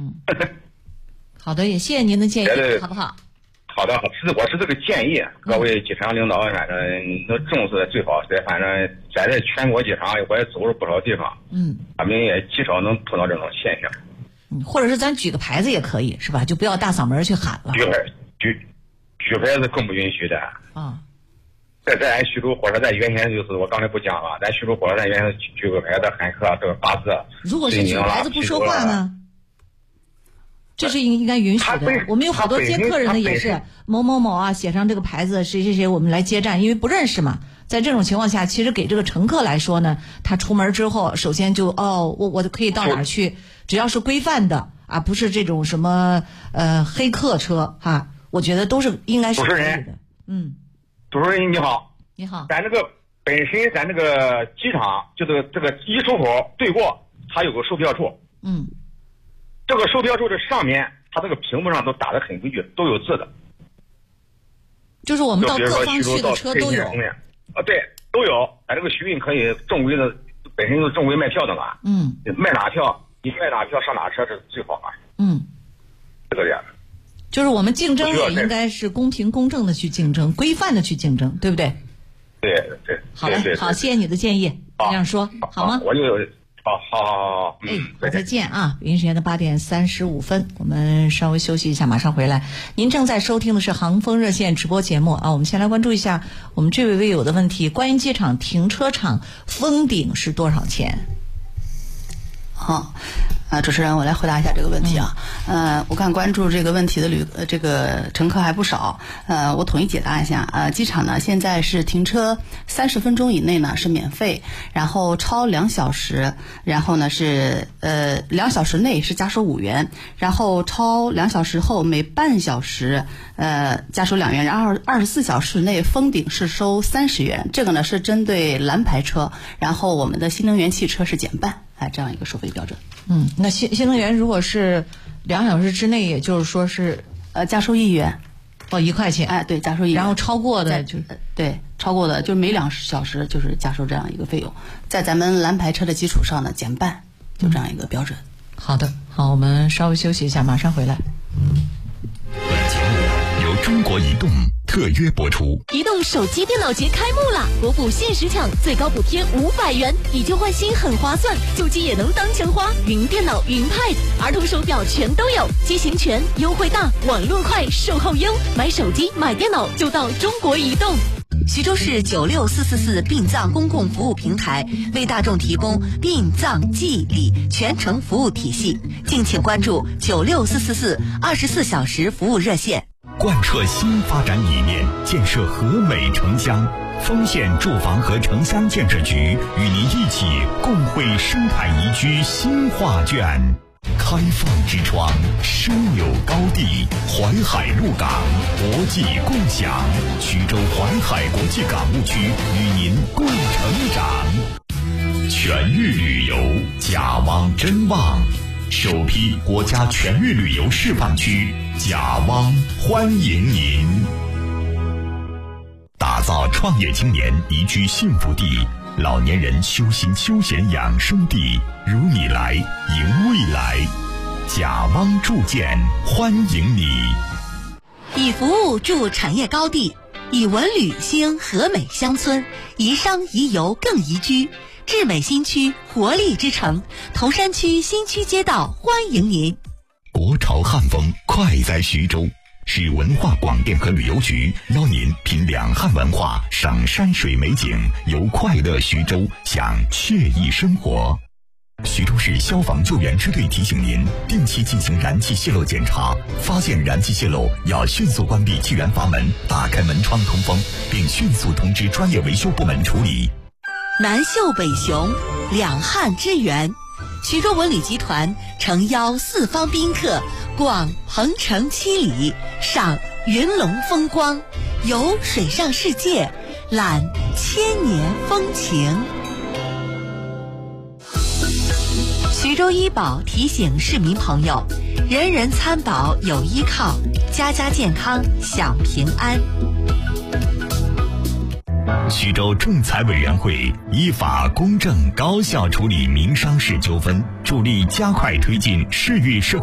好的，也谢谢您的建议，好不好？ 好的，我是这个建议，各位机场领导，反正能重视最好。反正在全国机场，我也走了不少地方，他们也极少能碰到这种现象。 或者是咱举个牌子也可以，是吧？就不要大嗓门去喊了。 举牌子更不允许的啊。在咱徐州火车站原先就是我刚才不讲了，咱徐州火车站原先举个牌子喊客，这个8字。 如果是举牌子不说话呢？这是应该允许的。我们有好多接客人的也是某某某啊，写上这个牌子，谁谁谁，我们来接站，因为不认识嘛。在这种情况下，其实给这个乘客来说呢，他出门之后，首先就我就可以到哪儿去，只要是规范的啊，不是这种什么黑客车哈，我觉得都是应该是可以的。 主持人你好， 你好， 咱这个本身咱这个机场就这个一出口对过，它有个售票处，这个售票处的上面，它这个屏幕上都打得很规矩，都有字的。 就是我们到各方去的车都有。 对，都有。咱这个徐运可以正规的，本身就是正规卖票的嘛。卖哪票，你卖哪票上哪车，这是最好嘛。这个样。就是我们竞争也应该是公平公正的去竞争，规范的去竞争，对不对？ 对。 好嘞，好，谢谢你的建议，这样说好吗？ 我就有。好，好， 再见啊！北京时间的8点35分，我们稍微休息一下，马上回来。您正在收听的是航风热线直播节目啊。我们先来关注一下我们这位微友的问题，关于机场停车场封顶是多少钱？ 好，主持人，我来回答一下这个问题啊。我看关注这个问题的这个乘客还不少。我统一解答一下。机场呢现在是停车30分钟以内呢是免费，然后超2小时，然后呢是2小时内是加收5元，然后超2小时后每半小时加收2元，然后24小时内封顶是收30元。这个呢是针对蓝牌车，然后我们的新能源汽车是减半。这样一个收费标准。 那新能源如果是2小时之内，也就是说是加收1元 ，1块钱。 对，加收1元。 然后超过的就是对，超过的就每2小时就是加收这样一个费用，在咱们蓝牌车的基础上呢减半，就这样一个标准。 好的，好，我们稍微休息一下，马上回来。 本节目由中国移动特约播出。 移动手机电脑节开幕啦！国补限时抢，最高补贴500元，以旧换新很划算，旧机也能当钱花。云电脑、云 Pad、儿童手表全都有，机型全，优惠大，网络快，售后优。买手机、买电脑就到中国移动。 徐州市96444殡葬公共服务平台为大众提供殡葬祭礼全程服务体系，敬请关注96444 24小时服务热线。 贯彻新发展理念，建设和美城乡。丰县住房和城乡建设局与您一起共绘生态宜居新画卷。开放之窗，枢纽高地，淮海陆港，国际共享。徐州淮海国际港务区与您共成长。全域旅游，甲汪真旺，首批国家全域旅游示范区，甲汪欢迎您。打造创业青年宜居幸福地，老年人修心休闲养生地，如你来迎未来。甲汪铸建欢迎你。 以服务筑产业高地，以文旅兴和美乡村，宜商宜游更宜居。智美新区活力之城，头山区新区街道欢迎您。 国潮汉风快在徐州，市文化广电和旅游局邀您品两汉文化，赏山水美景，游快乐徐州，享惬意生活。徐州市消防救援支队提醒您，定期进行燃气泄漏检查，发现燃气泄漏要迅速关闭气源阀门，打开门窗通风，并迅速通知专业维修部门处理。 南秀北雄，两汉之源。徐州文旅集团诚邀四方宾客逛鹏城七里，赏云龙风光，游水上世界，览千年风情。徐州医保提醒市民朋友，人人参保有依靠，家家健康享平安。 徐州仲裁委员会依法公正高效处理民商事纠纷，助力加快推进市域社